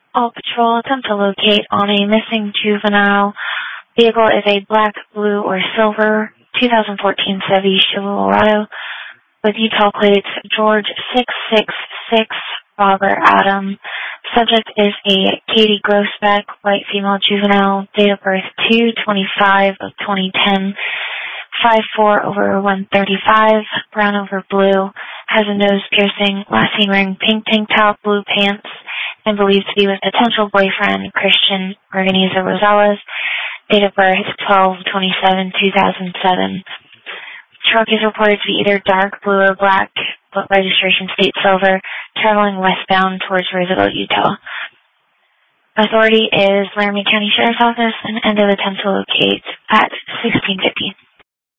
All patrol attempt to locate on a missing juvenile. Vehicle is a black, blue, or silver 2014 Chevy Silverado with Utah plates George 666 Robert Adam. Subject is a Katie Grossbeck, white female juvenile, date of birth 2/25/2010, 5'4/135, brown over blue, has a nose piercing, last seen wearing pink tank top, blue pants, and believed to be with potential boyfriend Christian Organiza Rosales, date of birth 12/27/2007. Truck is reported to be either dark blue or black, but registration state silver, traveling westbound towards Roosevelt, Utah. Authority is Laramie County Sheriff's Office, and end of attempt to locate at 1650.